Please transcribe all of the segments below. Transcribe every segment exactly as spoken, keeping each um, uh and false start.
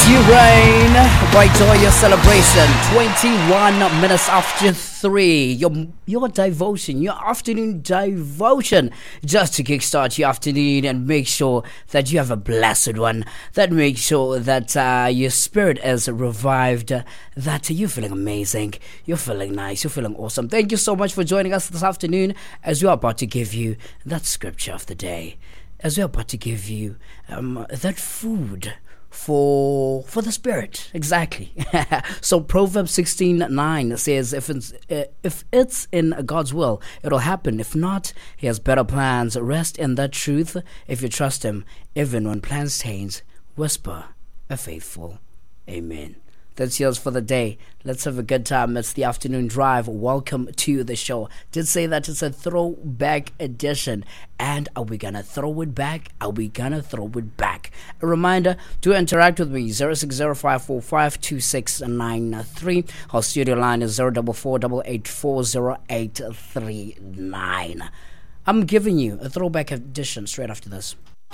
You Reign by Joyous Celebration. twenty-one minutes after three. Your your devotion, your afternoon devotion, just to kickstart your afternoon and make sure that you have a blessed one. That makes sure that uh, your spirit is revived. Uh, that you're feeling amazing. You're feeling nice. You're feeling awesome. Thank you so much for joining us this afternoon as we are about to give you that scripture of the day. As we are about to give you um, that food for for the spirit, exactly. So Proverbs sixteen nine says, if it's, uh, if it's in God's will, it'll happen. If not, he has better plans. Rest in that truth if you trust him, even when plans change. Whisper a faithful amen. That's yours for the day. Let's have a good time. It's the afternoon drive. Welcome to the show. Did say that it's a throwback edition. And are we gonna throw it back? Are we gonna throw it back? A reminder to interact with me, zero six zero five four five two six nine three. Our studio line is zero four four eight eight four zero eight three nine. I'm giving you a throwback edition straight after this.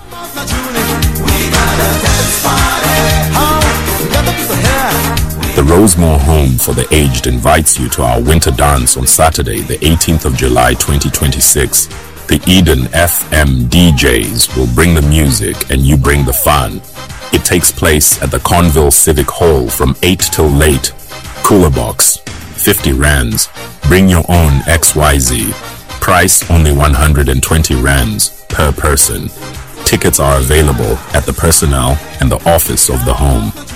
The Rosemore Home for the Aged invites you to our winter dance on Saturday, the eighteenth of July twenty twenty-six. The Eden F M D Js will bring the music and you bring the fun. It takes place at the Conville Civic Hall from eight till late. Cooler box, fifty rands. Bring your own X Y Z. Price only one hundred twenty rands per person. Tickets are available at the personnel and the office of the home.